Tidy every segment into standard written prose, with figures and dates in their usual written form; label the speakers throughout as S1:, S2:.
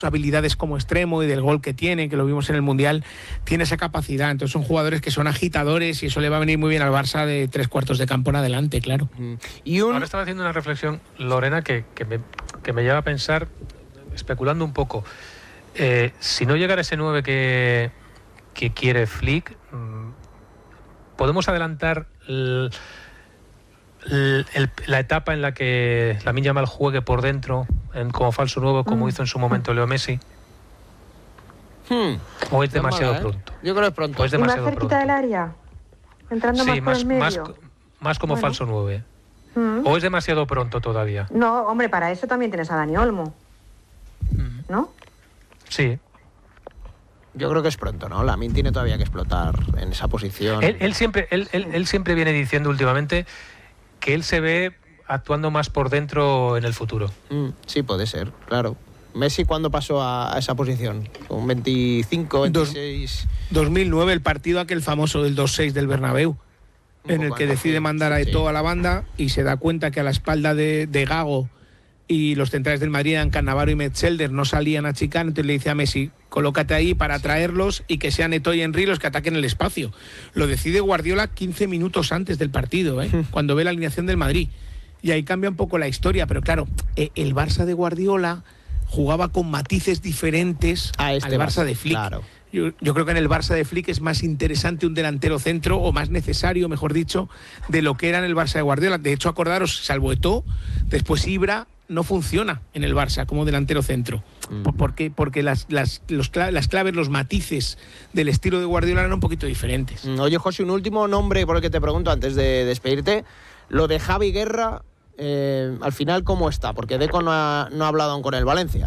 S1: habilidades como extremo y del gol que tiene, que lo vimos en el Mundial, tiene esa capacidad. Entonces son jugadores que son agitadores y eso le va a venir muy bien al Barça de 3/4 de campo en adelante, claro.
S2: Ahora estaba haciendo una reflexión, Lorena, que me lleva a pensar, especulando un poco, si no llegara ese 9 que quiere Flick, ¿podemos adelantar la etapa en la que Lamine Yamal juegue por dentro como falso 9, como hizo en su momento Leo Messi? ¿O es demasiado pronto?
S3: Yo creo que es pronto.
S2: ¿O es demasiado
S4: más cerquita
S2: pronto?
S4: del área, entrando
S2: Sí,
S4: más por el medio.
S2: más como falso 9. ¿O es demasiado pronto todavía?
S4: No, hombre, para eso también tienes a Dani Olmo, ¿no?
S2: Sí.
S3: Yo creo que es pronto, ¿no? Lamine tiene todavía que explotar en esa posición.
S2: Él siempre viene diciendo últimamente que él se ve actuando más por dentro en el futuro.
S3: Sí, puede ser, claro. Messi, ¿cuándo pasó a esa posición? ¿Con 25, 26?
S1: 2009, el partido aquel famoso del 2-6 del Bernabéu, en el que decide mandar a Eto'o a la banda y se da cuenta que a la espalda de Gago y los centrales del Madrid, Cannavaro y Metzelder, no salían a chicar. Entonces le dice a Messi, colócate ahí para atraerlos y que sean Eto'o y Henry los que ataquen el espacio. Lo decide Guardiola 15 minutos antes del partido, cuando ve la alineación del Madrid. Y ahí cambia un poco la historia, pero claro, el Barça de Guardiola jugaba con matices diferentes al Barça de Flick. Claro. Yo creo que en el Barça de Flick es más interesante un delantero centro, o más necesario, mejor dicho, de lo que era en el Barça de Guardiola. De hecho, acordaros, salvo Eto'o, después Ibra no funciona en el Barça como delantero centro. Porque las claves, los matices del estilo de Guardiola eran un poquito diferentes.
S3: Oye, José, un último nombre por el que te pregunto antes de despedirte. Lo de Javi Guerra, al final, ¿cómo está? Porque Deco no ha hablado aún con el Valencia.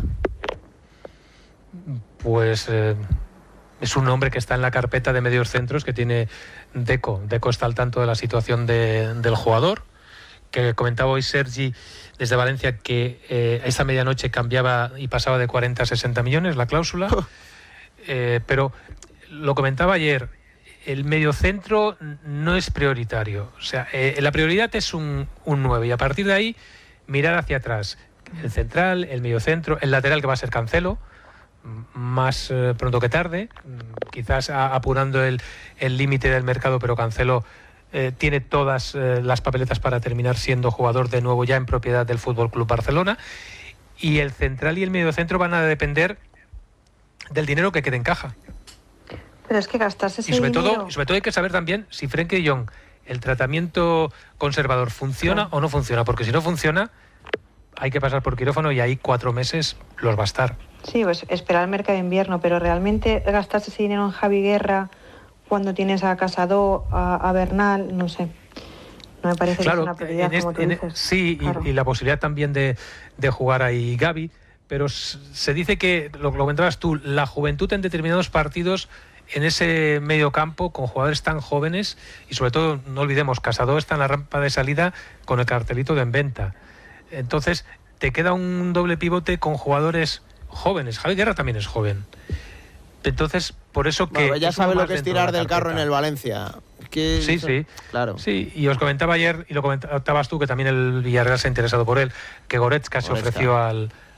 S2: Pues es un nombre que está en la carpeta de medios centros que tiene Deco. Deco está al tanto de la situación del jugador, que comentaba hoy Sergi desde Valencia que esta medianoche cambiaba y pasaba de 40 a 60 millones la cláusula. Pero lo comentaba ayer, el mediocentro no es prioritario. O sea, la prioridad es un 9 y a partir de ahí mirar hacia atrás. El central, el mediocentro, el lateral que va a ser Cancelo, más pronto que tarde, quizás apurando el límite del mercado, pero Cancelo tiene todas las papeletas para terminar siendo jugador de nuevo ya en propiedad del Fútbol Club Barcelona. Y el central y el mediocentro van a depender del dinero que quede en caja.
S4: Pero es que gastarse ese
S2: sobre
S4: dinero...
S2: todo hay que saber también si Frenkie de Jong, el tratamiento conservador, funciona o no funciona, porque si no funciona hay que pasar por quirófano y ahí 4 meses los va a estar.
S4: Sí, pues esperar el mercado de invierno, pero realmente gastarse ese dinero en Javi Guerra cuando tienes a Casado, a Bernal, no sé. No me parece que sea una prioridad, como tú dices.
S2: Sí, claro. y la posibilidad también de jugar ahí Gavi, pero se dice que, lo comentabas tú, la juventud en determinados partidos en ese medio campo con jugadores tan jóvenes, y sobre todo, no olvidemos, Casado está en la rampa de salida con el cartelito de en venta. Entonces, te queda un doble pivote con jugadores jóvenes. Javi Guerra también es joven. Entonces, por eso que...
S3: Bueno, ya sabe lo que es tirar del carro en el Valencia.
S2: Sí.
S3: Claro.
S2: Sí, y os comentaba ayer, y lo comentabas tú, que también el Villarreal se ha interesado por él, que Goretzka se ofreció a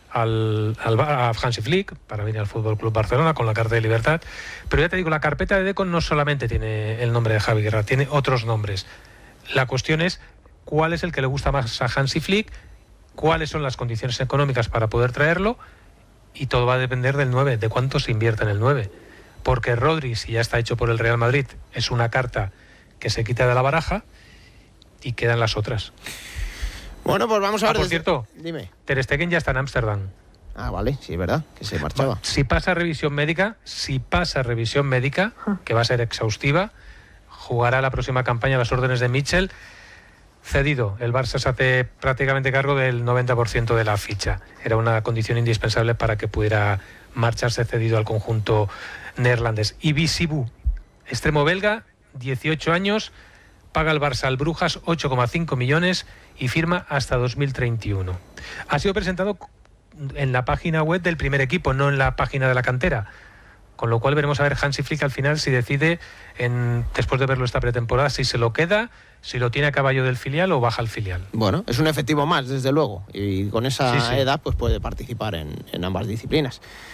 S2: Hansi Flick para venir al Fútbol Club Barcelona con la carta de libertad. Pero ya te digo, la carpeta de Deco no solamente tiene el nombre de Javi Guerra, tiene otros nombres. La cuestión es cuál es el que le gusta más a Hansi Flick, cuáles son las condiciones económicas para poder traerlo, y todo va a depender del 9, de cuánto se invierte en el 9. Porque Rodri, si ya está hecho por el Real Madrid, es una carta que se quita de la baraja y quedan las otras.
S3: Bueno, pues vamos a ver...
S2: Por cierto,
S3: dime.
S2: Ter Stegen ya está en Ámsterdam.
S3: Ah, vale, sí, es verdad, que se marchaba.
S2: Si pasa revisión médica, que va a ser exhaustiva, jugará la próxima campaña a las órdenes de Mitchell. Cedido, el Barça se hace prácticamente cargo del 90% de la ficha. Era una condición indispensable para que pudiera marcharse cedido al conjunto neerlandés. Y Bisibu, extremo belga, 18 años, paga el Barça al Brujas 8,5 millones y firma hasta 2031. Ha sido presentado en la página web del primer equipo, no en la página de la cantera. Con lo cual veremos a ver Hansi Flick al final si decide, después de verlo esta pretemporada, si se lo queda, si lo tiene a caballo del filial o baja al filial.
S3: Bueno, es un efectivo más, desde luego. Y con esa edad pues puede participar en ambas disciplinas.